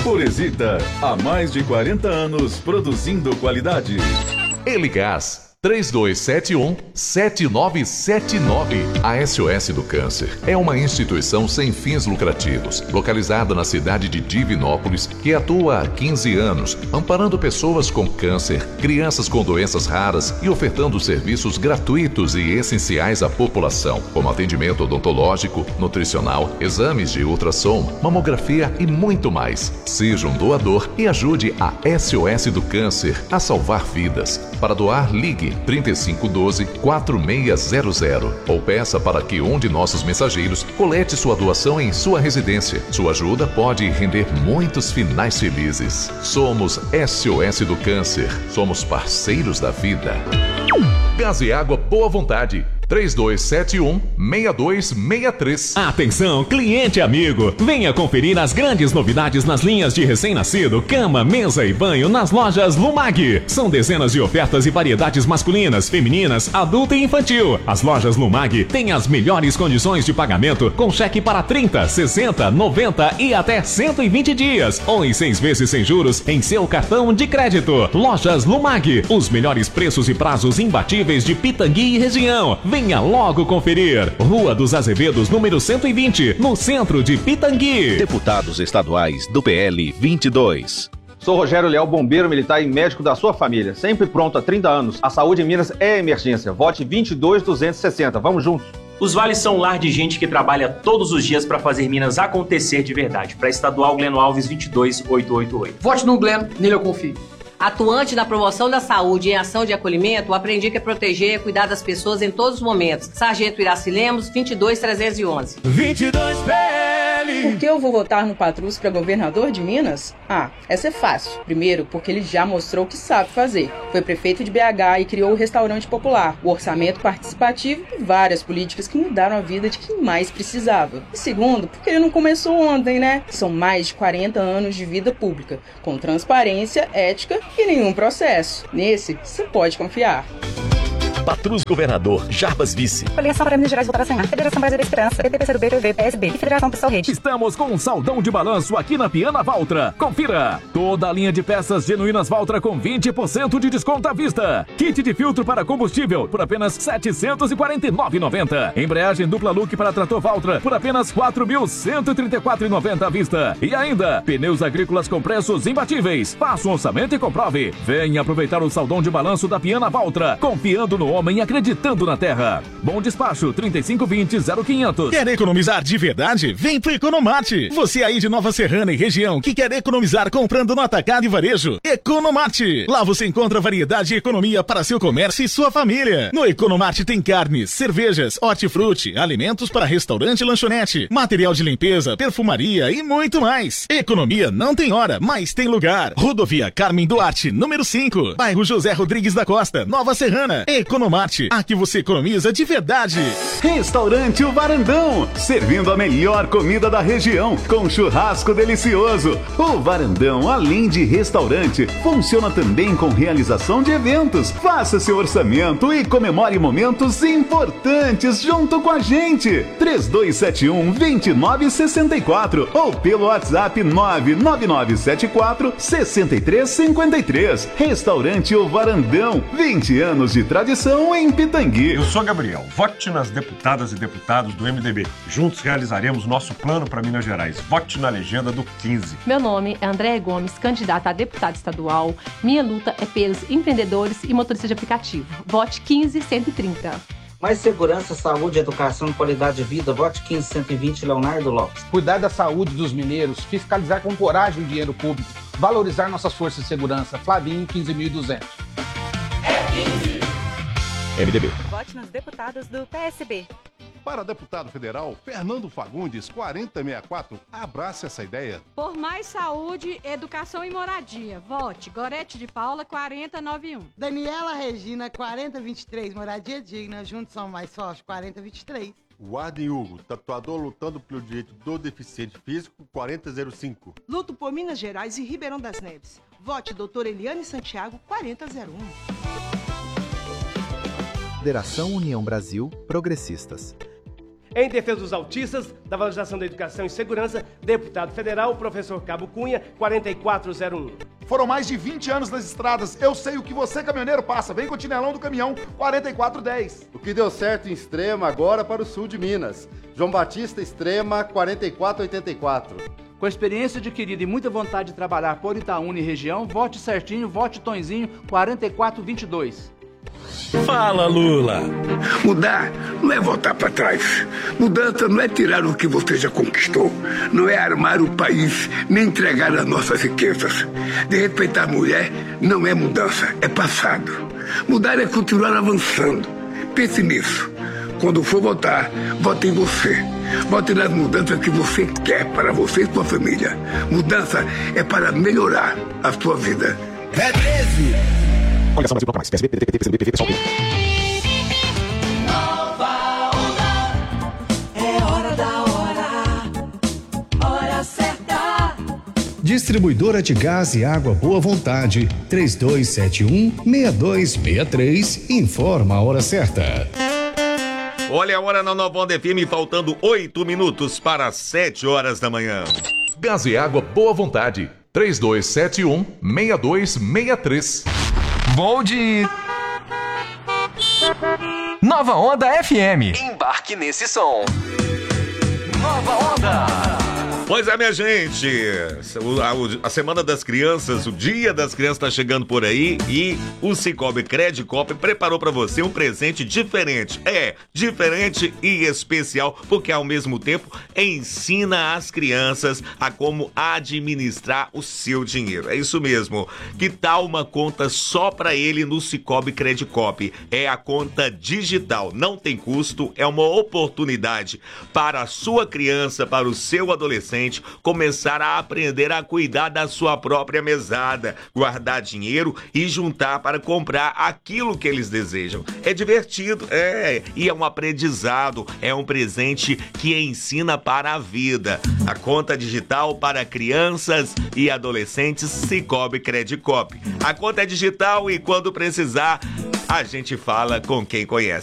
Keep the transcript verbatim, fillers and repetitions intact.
Puresita, há mais de quarenta anos produzindo qualidade. Eligás três dois sete um, sete nove sete nove. A S O S do Câncer é uma instituição sem fins lucrativos, localizada na cidade de Divinópolis, que atua há quinze anos, amparando pessoas com câncer, crianças com doenças raras e ofertando serviços gratuitos e essenciais à população, como atendimento odontológico, nutricional, exames de ultrassom, mamografia e muito mais. Seja um doador e ajude a S O S do Câncer a salvar vidas. Para doar, ligue trinta e cinco doze, quatro seis zero zero ou peça para que um de nossos mensageiros colete sua doação em sua residência. Sua ajuda pode render muitos finais felizes. Somos S O S do Câncer. Somos parceiros da vida. Gás e água Boa Vontade. três dois sete um, seis dois seis três. Atenção, cliente amigo! Venha conferir as grandes novidades nas linhas de recém-nascido, cama, mesa e banho nas lojas Lumag. São dezenas de ofertas e variedades masculinas, femininas, adulta e infantil. As lojas Lumag têm as melhores condições de pagamento com cheque para trinta, sessenta, noventa e até cento e vinte dias ou em seis vezes sem juros em seu cartão de crédito. Lojas Lumag, os melhores preços e prazos imbatíveis de Pitangui e região. Venha logo conferir. Rua dos Azevedos, número cento e vinte, no centro de Pitangui. Deputados estaduais do P L vinte e dois. Sou Rogério Leal, bombeiro militar e médico da sua família. Sempre pronto há trinta anos. A saúde em Minas é emergência. Vote vinte e dois duzentos e sessenta. Vamos juntos. Os vales são um lar de gente que trabalha todos os dias para fazer Minas acontecer de verdade. Para Estadual Gleno Alves vinte e dois mil oitocentos e oitenta e oito. Vote no Gleno, nele eu confio. Atuante na promoção da saúde e em ação de acolhimento, aprendi que é proteger e cuidar das pessoas em todos os momentos. Sargento Iraci Lemos, vinte e dois trezentos e onze. vinte e dois P L. Por que eu vou votar no Patrus para governador de Minas? Ah, essa é fácil. Primeiro, porque ele já mostrou o que sabe fazer. Foi prefeito de B H e criou o Restaurante Popular, o orçamento participativo e várias políticas que mudaram a vida de quem mais precisava. E segundo, porque ele não começou ontem, né? São mais de quarenta anos de vida pública, com transparência, ética e nenhum processo. Nesse, você pode confiar. Patrus Governador, Jarbas Vice. Coligação para Minas Gerais voltar a sonhar. Federação Brasileira da Esperança. P T, P C do B, P V, P S B e Federação Pessoal Rede. Estamos com um saldão de balanço aqui na Piana Valtra. Confira. Toda a linha de peças genuínas Valtra com vinte por cento de desconto à vista. Kit de filtro para combustível por apenas setecentos e quarenta e nove reais e noventa centavos. Embreagem dupla look para trator Valtra por apenas quatro mil cento e trinta e quatro reais e noventa centavos à vista. E ainda, pneus agrícolas com preços imbatíveis. Faça um orçamento e comprove. Venha aproveitar o saldão de balanço da Piana Valtra. Confiando no homem e acreditando na terra. Bom despacho, trinta e cinco vinte, zero quinhentos. Quer economizar de verdade? Vem pro Economate. Você aí de Nova Serrana e região que quer economizar comprando no atacado e varejo? Economate. Lá você encontra variedade e economia para seu comércio e sua família. No Economate tem carnes, cervejas, hortifruti, alimentos para restaurante e lanchonete, material de limpeza, perfumaria e muito mais. Economia não tem hora, mas tem lugar. Rodovia Carmen Duarte, número cinco, bairro José Rodrigues da Costa, Nova Serrana. Economate. Aqui você economiza de verdade. Restaurante O Varandão, servindo a melhor comida da região, com churrasco delicioso. O Varandão, além de restaurante, funciona também com realização de eventos. Faça seu orçamento e comemore momentos importantes junto com a gente. três dois sete um, dois nove seis quatro ou pelo WhatsApp nove nove nove sete quatro, seis três cinco três. Restaurante O Varandão, vinte anos de tradição em Pitangui. Eu sou Gabriel, vote nas deputadas e deputados do M D B. Juntos realizaremos nosso plano para Minas Gerais. Vote na legenda do quinze. Meu nome é Andréa Gomes, candidata a deputada estadual. Minha luta é pelos empreendedores e motoristas de aplicativo. Vote quinze cento e trinta. Mais segurança, saúde, educação e qualidade de vida. Vote quinze cento e vinte, Leonardo Lopes. Cuidar da saúde dos mineiros, fiscalizar com coragem o dinheiro público, valorizar nossas forças de segurança. Flavinho, quinze mil e duzentos. É quinze. M D B. Vote nos deputados do P S B. Para deputado federal, Fernando Fagundes, quarenta sessenta e quatro. Abrace essa ideia. Por mais saúde, educação e moradia. Vote Gorete de Paula, quarenta noventa e um. Daniela Regina, quarenta vinte e três. Moradia digna. Juntos são mais fortes, quarenta vinte e três. Warden Hugo, tatuador lutando pelo direito do deficiente físico, quarenta zero cinco. Luto por Minas Gerais e Ribeirão das Neves. Vote doutora Eliane Santiago, quarenta zero um. Federação União Brasil Progressistas. Em defesa dos autistas, da valorização da educação e segurança, deputado federal, professor Cabo Cunha, quarenta e quatro zero um. Foram mais de vinte anos nas estradas. Eu sei o que você, caminhoneiro, passa. Vem com o Tinelão do Caminhão, quarenta e quatro dez. O que deu certo em Extrema, agora para o sul de Minas. João Batista Extrema, quarenta e quatro oitenta e quatro. Com a experiência adquirida e muita vontade de trabalhar por Itaúna e região, vote certinho, vote Tonzinho, quarenta e quatro vinte e dois. Fala, Lula! Mudar não é voltar para trás. Mudança não é tirar o que você já conquistou. Não é armar o país, nem entregar as nossas riquezas. De respeitar a mulher não é mudança, é passado. Mudar é continuar avançando. Pense nisso. Quando for votar, vote em você. Vote nas mudanças que você quer para você e sua família. Mudança é para melhorar a sua vida. É treze! Coligação Brasil Bloco Mais, P S B, P D T, P C B, P T B, P S O B. Nova onda, é hora da hora, hora certa. Distribuidora de gás e água Boa Vontade, três dois sete um, seis dois seis três, informa a hora certa. Olha a hora na Nova Onda F M, faltando oito minutos para sete horas da manhã. Gás e água Boa Vontade, três dois sete um, seis dois seis três. Vou de Nova Onda F M. Embarque nesse som. Nova Onda. Pois é, minha gente, a, a Semana das Crianças, o Dia das Crianças está chegando por aí e o Cicobi Credicop preparou para você um presente diferente. É, diferente e especial, porque ao mesmo tempo ensina as crianças a como administrar o seu dinheiro. É isso mesmo. Que tal uma conta só para ele no Cicobi Credicop? É a conta digital, não tem custo, é uma oportunidade para a sua criança, para o seu adolescente, começar a aprender a cuidar da sua própria mesada, guardar dinheiro e juntar para comprar aquilo que eles desejam. É divertido, é, e é um aprendizado, é um presente que ensina para a vida. A conta digital para crianças e adolescentes Cicobi Credicop. A conta é digital e quando precisar, a gente fala com quem conhece.